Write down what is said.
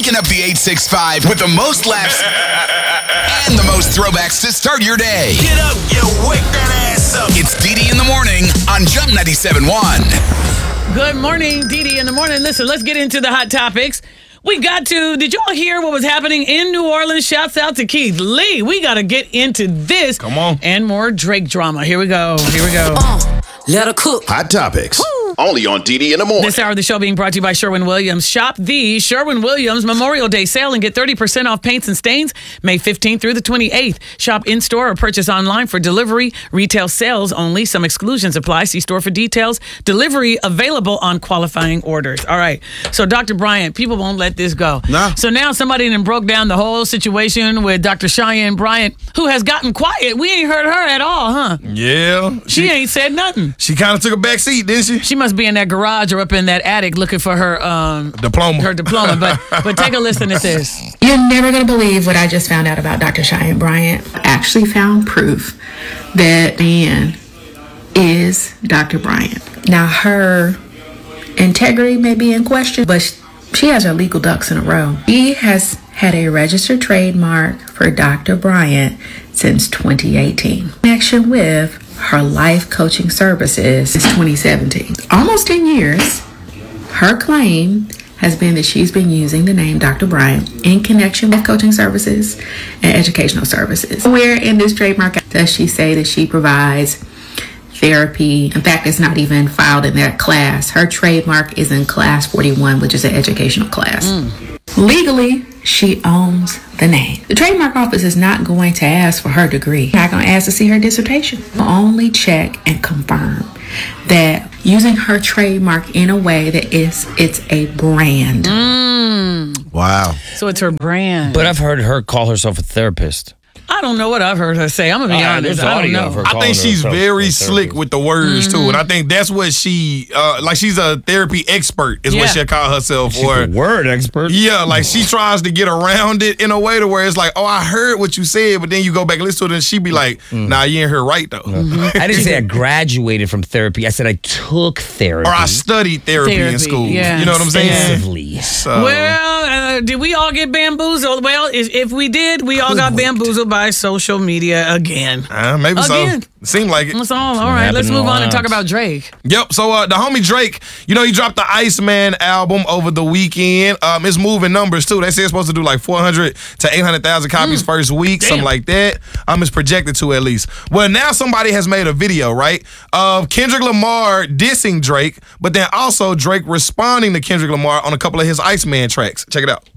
waking up the 865 with the most laughs and the most throwbacks to start your day. Get up, you wake that ass up. It's DD in the morning on Jump 97.1. Good morning, DD in the morning. Listen, let's get into the hot topics. Did y'all hear what was happening in New Orleans? Shouts out to Keith Lee. We got to get into this. Come on. And more Drake drama. Here we go. Let her cook. Hot topics. Only on DD in the morning. This hour of the show being brought to you by Sherwin-Williams. Shop the Sherwin-Williams Memorial Day sale and get 30% off paints and stains May 15th through the 28th. Shop in-store or purchase online for delivery. Retail sales only. Some exclusions apply. See store for details. Delivery available on qualifying orders. All right. So, Dr. Bryant, people won't let this go. Nah. So now somebody then broke down the whole situation with Dr. Cheyenne Bryant, who has gotten quiet. We ain't heard her at all, huh? Yeah. She ain't said nothing. She kind of took a back seat, didn't she? She must be in that garage or up in that attic looking for her Diploma. Her diploma. But take a listen to this. You're never going to believe what I just found out about Dr. Cheyenne Bryant. I actually found proof that man is Dr. Bryant. Now, her integrity may be in question, but she has her legal ducks in a row. She has had a registered trademark for Dr. Bryant since 2018. In connection with her life coaching services since 2017. Almost 10 years, her claim has been that she's been using the name Dr. Bryant in connection with coaching services and educational services. Where in this trademark does she say that she provides therapy? In fact, it's not even filed in that class. Her trademark is in class 41, which is an educational class. Legally, she owns the name. The trademark office is not going to ask for her degree. Not going to ask to see her dissertation. They'll only check and confirm that using her trademark in a way that it's a brand. Wow. So it's her brand. But I've heard her call herself a therapist. I don't know what I've heard her say. I'm going to be honest. there's I don't audio know. of her I calling think she's herself very a slick therapist. with the words, too. And I think that's what she's a therapy expert is what Yeah. she'll call herself. She's Or a word expert. yeah, like she tries to get around it in a way to where it's like, oh, I heard what you said, but then you go back and listen to it and she be like, nah, you ain't heard right, though. I didn't say I graduated from therapy. I said I took therapy. Or I studied therapy in school. yeah. You know what I'm saying? Extensively. So, Well, did we all get bamboozled? Well, if we did, we all got bamboozled by social media again. maybe Again. so. Seemed like it. That's all. All right, let's happening move on and lots. talk about Drake. Yep. So the homie Drake, he dropped the Iceman album over the weekend. It's moving numbers too. They say it's supposed to do like 400 to 800,000 copies first week, something like that. It's projected to at least. Well, now somebody has made a video, right, of Kendrick Lamar dissing Drake, but then also Drake responding to Kendrick Lamar on a couple of his Iceman tracks. Check it out.